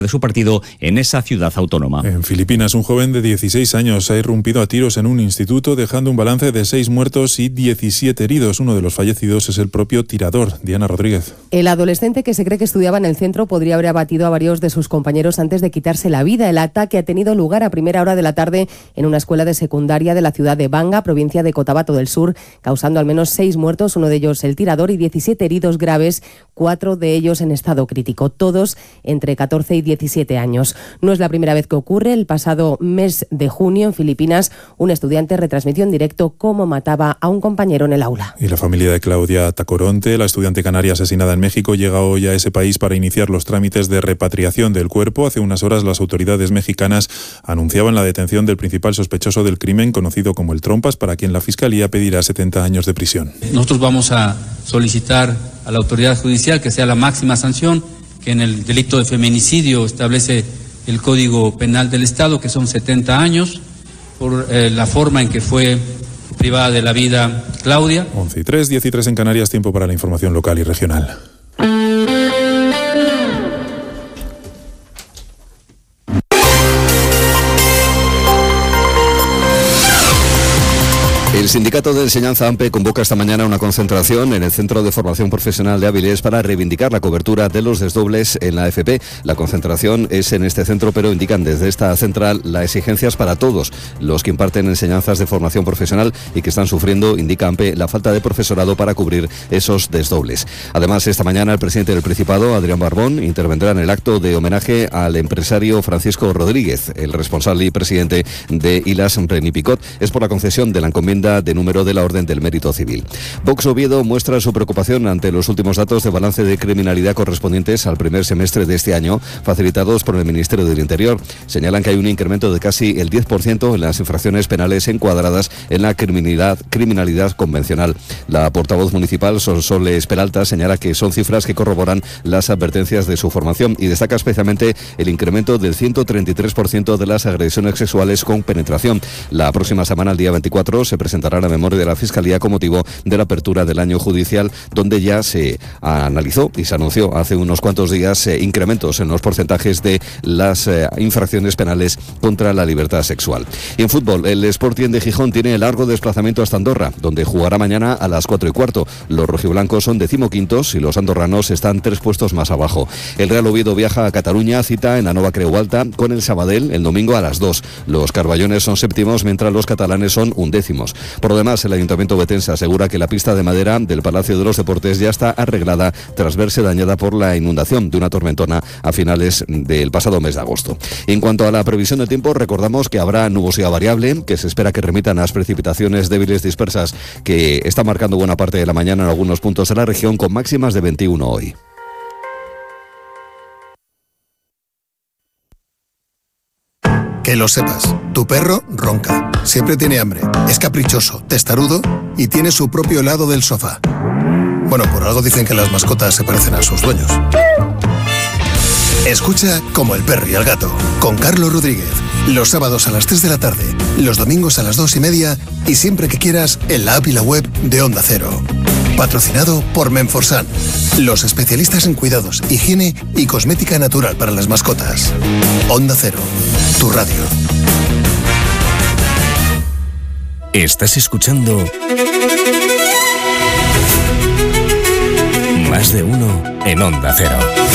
de su partido en esa ciudad autónoma. En Filipinas, un joven de 16 años ha irrumpido a tiros en un instituto, dejando un balance de 6 muertos y 17 heridos. Uno de los fallecidos es el propio tirador. Diana Rodríguez. El adolescente, que se cree que estudiaba en el centro, podría haber abatido a varios de sus compañeros antes de quitarse la vida. El ataque ha tenido lugar a primera hora de la tarde en una escuela de secundaria de la ciudad de Banga, provincia de Cotabato del Sur, causando al menos 6 muertos, uno de ellos el tirador, y 17 heridos graves, 4 de ellos en estado crítico, todos entre 14 y 17 años. No es la primera vez que ocurre. El pasado mes de junio, en Filipinas, un estudiante retransmitió en directo cómo mataba a un compañero en el aula. Y la familia de Claudia Tacoronte, la estudiante canaria asesinada en México, llega hoy a ese país para iniciar los trámites de repatriación del cuerpo. Hace unas horas las autoridades mexicanas anunciaban la detención del principal sospechoso del crimen, conocido como el Trompas, para quien la Fiscalía pedirá 70 años de prisión. Nosotros vamos a solicitar a la autoridad judicial que sea la máxima sanción, que en el delito de feminicidio establece el Código Penal del Estado, que son 70 años, por la forma en que fue privada de la vida Claudia. 11:03, 10:03 en Canarias, tiempo para la información local y regional. El Sindicato de Enseñanza AMPE convoca esta mañana una concentración en el Centro de Formación Profesional de Avilés para reivindicar la cobertura de los desdobles en la FP. La concentración es en este centro, pero indican desde esta central las exigencias para todos los que imparten enseñanzas de formación profesional y que están sufriendo, indica AMPE, la falta de profesorado para cubrir esos desdobles. Además, esta mañana el presidente del Principado, Adrián Barbón, intervendrá en el acto de homenaje al empresario Francisco Rodríguez, el responsable y presidente de ILAS Renipicot. Es por la concesión de la encomienda de número de la Orden del Mérito Civil. Vox Oviedo muestra su preocupación ante los últimos datos de balance de criminalidad correspondientes al primer semestre de este año, facilitados por el Ministerio del Interior. Señalan que hay un incremento de casi el 10% en las infracciones penales encuadradas en la criminalidad convencional. La portavoz municipal, Sonsoles Peralta, señala que son cifras que corroboran las advertencias de su formación y destaca especialmente el incremento del 133% de las agresiones sexuales con penetración. La próxima semana, el día 24, se presentará la memoria de la Fiscalía con motivo de la apertura del año judicial, donde ya se analizó y se anunció hace unos cuantos días incrementos en los porcentajes de las infracciones penales contra la libertad sexual. Y en fútbol, el Sporting de Gijón tiene largo desplazamiento hasta Andorra, donde jugará mañana a las 4:15. Los rojiblancos son 15º y los andorranos están 3 puestos más abajo. El Real Oviedo viaja a Cataluña, cita en la Nova Creu Alta con el Sabadell el domingo a las 2. Los carballones son 7º, mientras los catalanes son 11º. Por lo demás, el Ayuntamiento betense asegura que la pista de madera del Palacio de los Deportes ya está arreglada tras verse dañada por la inundación de una tormentona a finales del pasado mes de agosto. En cuanto a la previsión del tiempo, recordamos que habrá nubosidad variable, que se espera que remitan las precipitaciones débiles dispersas que están marcando buena parte de la mañana en algunos puntos de la región, con máximas de 21 hoy. Que lo sepas, tu perro ronca, siempre tiene hambre, es caprichoso, testarudo y tiene su propio helado del sofá. Bueno, por algo dicen que las mascotas se parecen a sus dueños. Escucha Como el perro y el gato, con Carlos Rodríguez, los sábados a las 3 de la tarde, los domingos a las 2:30 y siempre que quieras en la app y la web de Onda Cero. Patrocinado por Menforsan, los especialistas en cuidados, higiene y cosmética natural para las mascotas. Onda Cero, tu radio. Estás escuchando Más de Uno en Onda Cero.